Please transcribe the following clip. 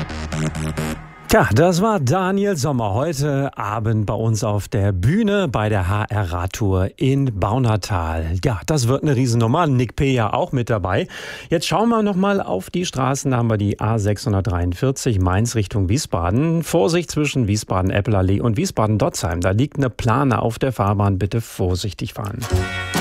Tja, das war Daniel Sommer heute Abend bei uns auf der Bühne bei der HR-Radtour in Baunatal. Ja, das wird eine Riesennummer. Nick P. ja auch mit dabei. Jetzt schauen wir nochmal auf die Straßen. Da haben wir die A643 Mainz Richtung Wiesbaden. Vorsicht zwischen Wiesbaden-Eppelallee und Wiesbaden-Dotzheim. Da liegt eine Plane auf der Fahrbahn. Bitte vorsichtig fahren.